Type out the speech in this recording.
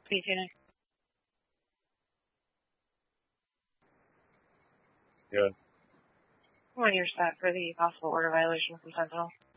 Phoenix. Yeah. When you're set for the possible order violation from Sentinel.